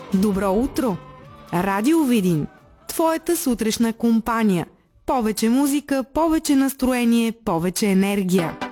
Добро утро! Радио Видин. Твоята сутрешна компания. Повече музика, повече настроение, повече енергия.